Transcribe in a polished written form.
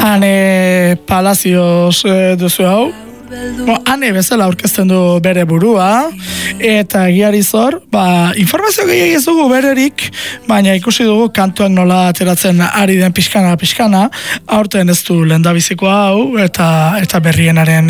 Ane Palacios duzu hau. Ane bezala aurkezten du bere burua, eta egiari zor, informazio gehiago ez dugu bererik, baina ikusi dugu kantuak nola ateratzen ari den pixkana, aurten ez du lehendabizikoa hau, eta berrienaren